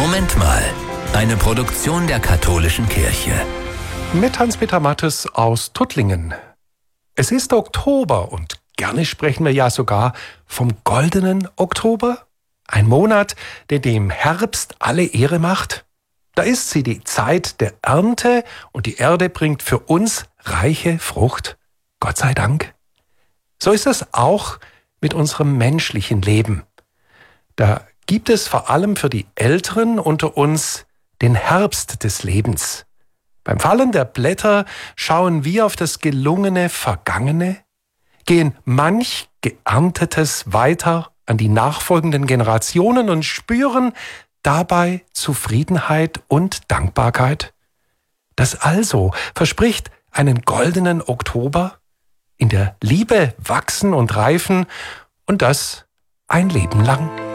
Moment mal. Eine Produktion der Katholischen Kirche. Mit Hans-Peter Mattes aus Tuttlingen. Es ist Oktober und gerne sprechen wir ja sogar vom goldenen Oktober. Ein Monat, der dem Herbst alle Ehre macht. Da ist sie die Zeit der Ernte und die Erde bringt für uns reiche Frucht. Gott sei Dank. So ist es auch mit unserem menschlichen Leben. Da gibt es vor allem für die Älteren unter uns den Herbst des Lebens. Beim Fallen der Blätter schauen wir auf das gelungene Vergangene, gehen manch Geerntetes weiter an die nachfolgenden Generationen und spüren dabei Zufriedenheit und Dankbarkeit. Das also verspricht einen goldenen Oktober, in der Liebe wachsen und reifen und das ein Leben lang.